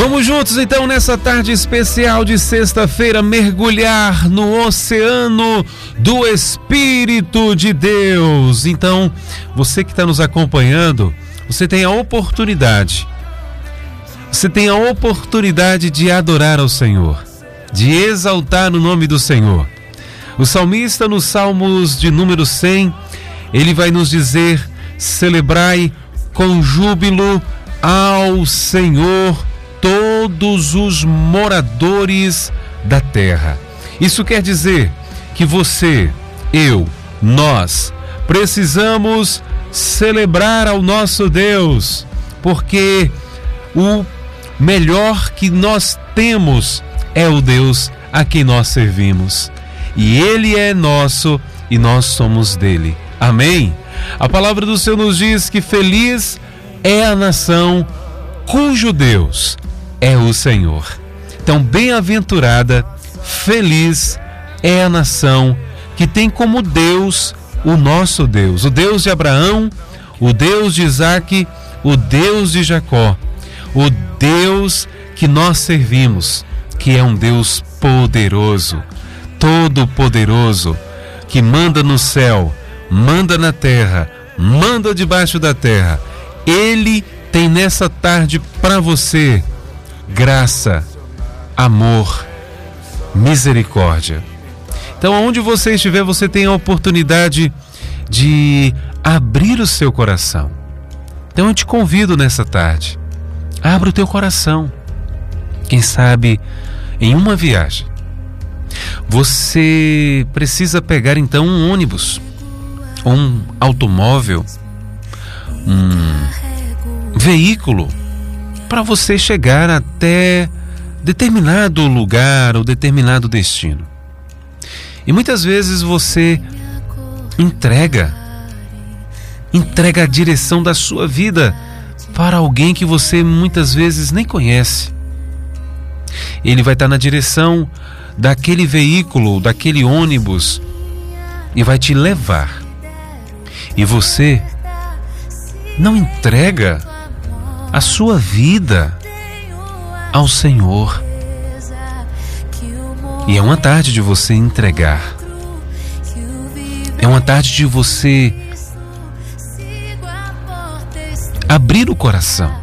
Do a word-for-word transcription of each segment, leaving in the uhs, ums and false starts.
Vamos juntos então nessa tarde especial de sexta-feira mergulhar no oceano do Espírito de Deus. Então, você que está nos acompanhando, você tem a oportunidade, você tem a oportunidade de adorar ao Senhor, de exaltar o nome do Senhor. O salmista no Salmos de número cem, ele vai nos dizer: celebrai com júbilo ao Senhor todos os moradores da terra. Isso quer dizer que você, eu, nós precisamos celebrar ao nosso Deus, porque o melhor que nós temos é o Deus a quem nós servimos. E Ele é nosso e nós somos dele. Amém? A palavra do Senhor nos diz que feliz é a nação cujo Deus é o Senhor. Então, bem-aventurada, feliz é a nação que tem como Deus o nosso Deus, o Deus de Abraão, o Deus de Isaque, o Deus de Jacó, o Deus que nós servimos, que é um Deus poderoso, todo-poderoso, que manda no céu, manda na terra, manda debaixo da terra. Ele tem nessa tarde para você graça, amor, misericórdia. Então, aonde você estiver, você tem a oportunidade de abrir o seu coração. Então, eu te convido nessa tarde, abra o teu coração. Quem sabe, em uma viagem, você precisa pegar então um ônibus, um automóvel, um veículo, para você chegar até determinado lugar ou determinado destino. E muitas vezes você entrega, entrega a direção da sua vida para alguém que você muitas vezes nem conhece. Ele vai estar na direção daquele veículo, daquele ônibus, e vai te levar. E você não entrega a sua vida ao Senhor. E é uma tarde de você entregar. É uma tarde de você abrir o coração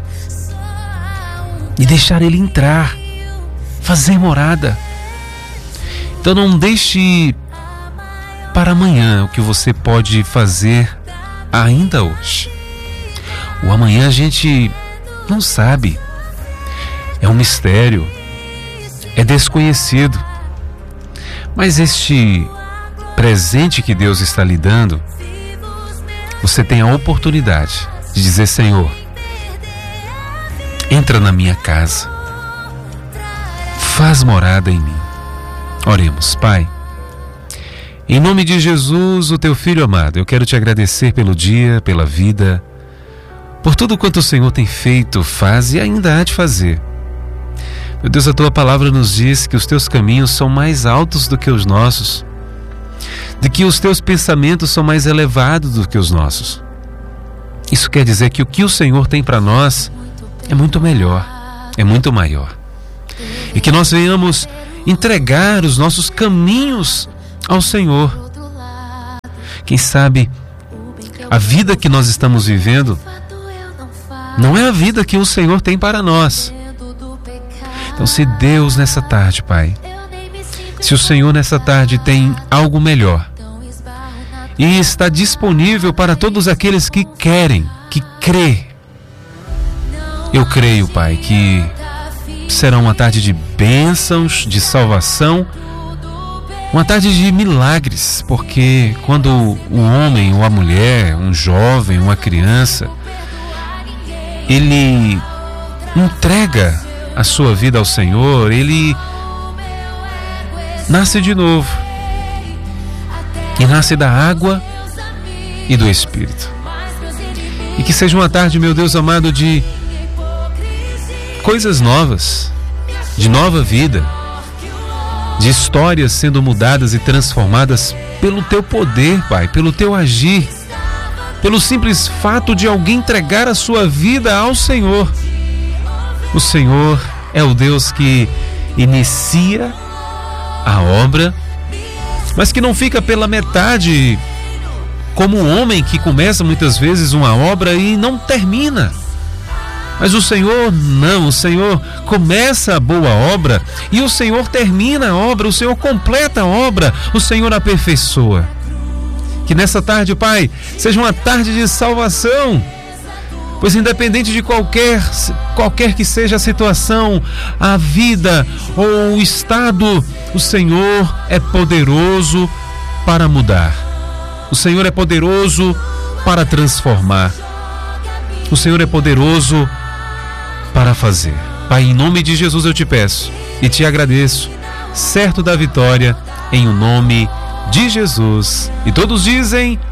e deixar Ele entrar, fazer morada. Então não deixe para amanhã o que você pode fazer ainda hoje. O amanhã a gente não sabe, é um mistério, é desconhecido. Mas este presente que Deus está lhe dando, você tem a oportunidade de dizer: Senhor, entra na minha casa, faz morada em mim. Oremos. Pai, em nome de Jesus, o teu Filho amado, eu quero te agradecer pelo dia, pela vida, por tudo quanto o Senhor tem feito, faz e ainda há de fazer. Meu Deus, a tua palavra nos diz que os teus caminhos são mais altos do que os nossos, de que os teus pensamentos são mais elevados do que os nossos. Isso quer dizer que o que o Senhor tem para nós é muito melhor, é muito maior. E que nós venhamos entregar os nossos caminhos ao Senhor. Quem sabe a vida que nós estamos vivendo não é a vida que o Senhor tem para nós. Então, se Deus nessa tarde, Pai, se o Senhor nessa tarde tem algo melhor e está disponível para todos aqueles que querem, que crê, eu creio, Pai, que será uma tarde de bênçãos, de salvação, uma tarde de milagres, porque quando o homem ou a mulher, um jovem, uma criança, ele entrega a sua vida ao Senhor, ele nasce de novo. E nasce da água e do Espírito. E que seja uma tarde, meu Deus amado, de coisas novas, de nova vida, de histórias sendo mudadas e transformadas pelo teu poder, Pai, pelo teu agir, pelo simples fato de alguém entregar a sua vida ao Senhor. O Senhor é o Deus que inicia a obra, mas que não fica pela metade, como o homem que começa muitas vezes uma obra e não termina. Mas o Senhor não, o Senhor começa a boa obra e o Senhor termina a obra, o Senhor completa a obra, o Senhor aperfeiçoa. Que nessa tarde, Pai, seja uma tarde de salvação, pois independente de qualquer, qualquer que seja a situação, a vida ou o estado, o Senhor é poderoso para mudar. O Senhor é poderoso para transformar. O Senhor é poderoso para fazer. Pai, em nome de Jesus eu te peço e te agradeço, certo da vitória, em o nome de Jesus. E todos dizem